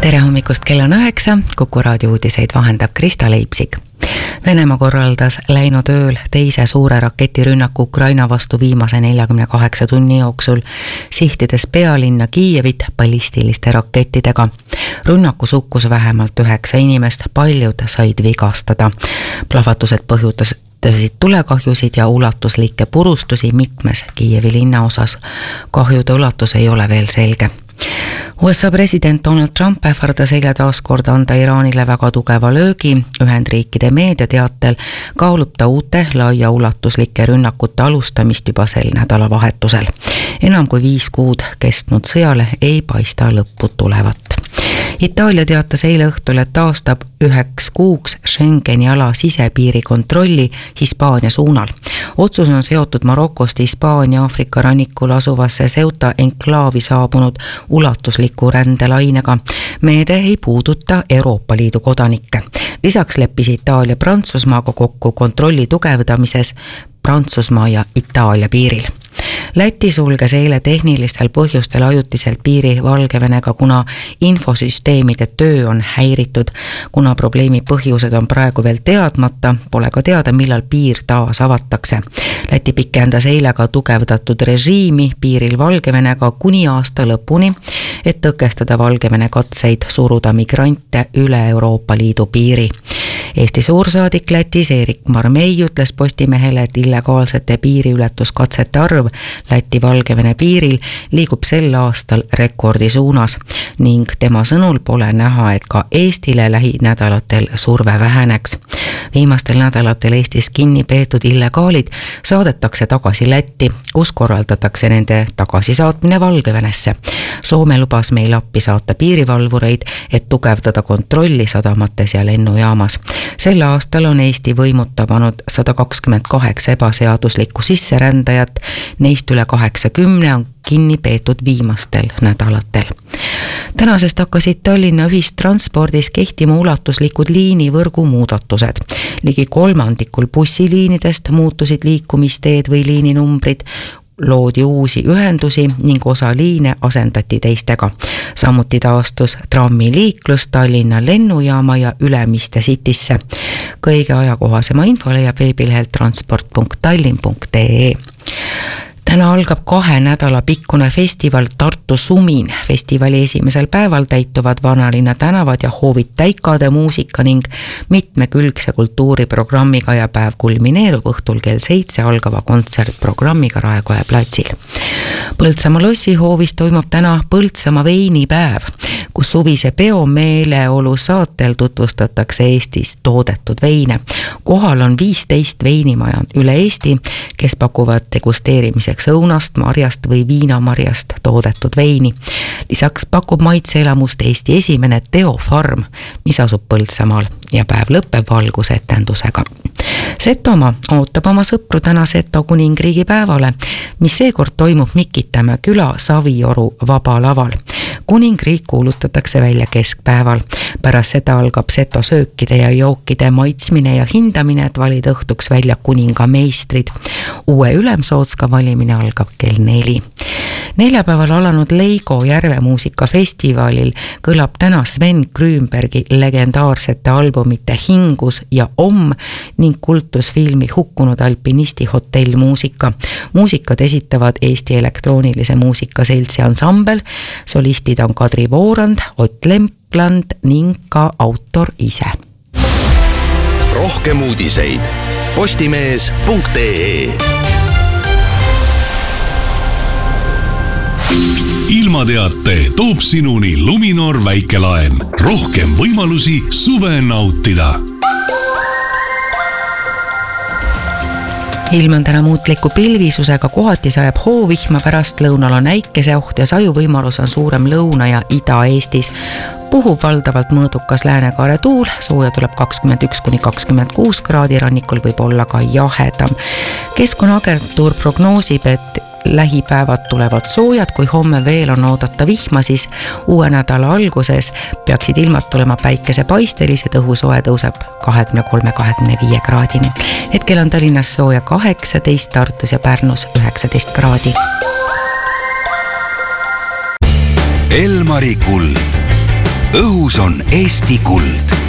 Tere hommikust, kell on 9, Kuku raadio uudiseid vahendab Krista Leipsik. Venemaa korraldas läinud ööl teise suure raketirünnaku Ukraina vastu viimase 48 tunni jooksul, sihtides pealinna Kiievit ballistiliste rakettidega. Rünnakus hukkus vähemalt 9 inimest, paljud said vigastada. Plahvatused põhjustasid tulekahjusid ja ulatuslikke purustusi mitmes Kiievi linnaosas. Kahjude ulatus ei ole veel selge. USA president Donald Trump ähvardas eile taas kord anda Iraanile väga tugeva löögi. Ühendriikide meediateatel kaalub ta uute laiaulatuslike rünnakute alustamist juba sel nädalavahetusel. Enam kui 5 kuud kestnud sõjale ei paista lõppu tulevat. Itaalia teatas eile õhtul, et taastab 1 kuuks Schengeni ala sisepiiri kontrolli Hispaania suunal. Otsus on seotud Marokost Hispaania Aafrika rannikul asuvasse Ceuta enklaavi saabunud ulatusliku rändelainega. Meede ei puuduta Euroopa Liidu kodanikke. Lisaks leppis Itaalia Prantsusmaaga kokku kontrolli tugevdamises Prantsusmaa ja Itaalia piiril. Läti sulges eile tehnilistel põhjustel ajutiselt piiri Valgevenega, kuna infosüsteemide töö on häiritud. Kuna probleemi põhjused on praegu veel teadmata, pole ka teada, millal piir taas avatakse. Läti pikendas eile ka tugevdatud režiimi piiril Valgevenega kuni aasta lõpuni, et tõkestada Valgevene katseid suruda migrante üle Euroopa Liidu piiri. Eesti suursaadik Lätis Erik Marmei ütles Postimehele, et illegaalsete piiriületuskatsete arv Läti-Valgevene piiril liigub sel aastal rekordi suunas ning tema sõnul pole näha, et ka Eestile lähinädalatel surve väheneks. Viimastel nädalatel Eestis kinni peetud illegaalid saadetakse tagasi Lätti, kus korraldatakse nende tagasisaatmine Valgevenesse. Soome lubas meil appi saata piirivalvureid, et tugevdada kontrolli sadamates ja lennujaamas. Sel aastal on Eesti võimud tabanud 128 ebaseaduslikku sisserändajat, neist üle 80 on kinni peetud viimastel nädalatel. Tänasest hakkasid Tallinna ühistranspordis kehtima ulatuslikud liinivõrgu muudatused. Ligi 1/3 bussiliinidest muutusid liikumisteed või liininumbrid, loodi uusi ühendusi ning osa liine asendati teistega. Samuti taastus trammiliiklus Tallinna lennujaama ja Ülemiste Citysse. Kõige ajakohasema info leiab veebilehelt transport.tallinn.ee. Täna algab 2 nädala pikkune festival Tartu Sumin. Festivali esimesel päeval täituvad vanalinna tänavad ja hoovid täikade muusika ning mitmekülgse kultuuriprogrammiga ja päev kulmineerub õhtul kell 7 algava kontsertprogrammiga Raekoja platsil. Põltsamaa lossihoovis toimub täna Põltsamaa veinipäev, kus suvise peo meeleolu saatel tutvustatakse Eestis toodetud veine. Kohal on 15 veinimaja üle Eesti, kes pakuvad degusteerimiseks õunast, marjast või viinamarjast toodetud veini. Lisaks pakub maitseelamust Eesti esimene Teofarm, mis asub Põltsamaal ja päev lõpeb valgusetendusega. Setomaa ootab oma sõpru täna Seto kuningriigi päevale, mis seekord toimub Mikitamäe küla Savioru vabalaval. Kuningriik kuulutatakse välja keskpäeval. Pärast seda algab Seto söökide ja jookide maitsmine ja hindamine, et valida õhtuks välja kuningameistrid. Uue ülemsootska valimine algab kell 4. Neljapäeval alanud Leigo järvemuusikafestivalil kõlab täna Sven Grünbergi legendaarsete albumite Hingus ja Om ning kultusfilmi Hukkunud alpinisti hotellmuusika. Muusikad esitavad Eesti elektroonilise muusika seltsi ansambel, solistid on Kadri Voorand, Ott Lempland ning ka autor ise. Rohkem uudiseid postimees.ee. Ilmateate toob sinuni Luminor väikelaen. Rohkem võimalusi suve nautida. Ilm on täna muutliku pilvisusega, kohati sajab hoovihma, pärast lõunal on äikeseoht ja sajuvõimalus on suurem Lõuna- ja Ida-Eestis. Puhub valdavalt mõõdukas läänekaare tuul, sooja tuleb 21–26 kraadi, rannikul võib olla ka jahedam. Keskkonnaagentuur prognoosib, et lähipäevad tulevad soojad, kui homme veel on oodata vihma, siis uue nädala alguses peaksid ilmad tulema päikesepaistelised, õhusoe tõuseb 23–25 kraadini. Hetkel on Tallinnas sooja 18, Tartus ja Pärnus 19 kraadi. Elmari kuld. õhus on Eesti kuld.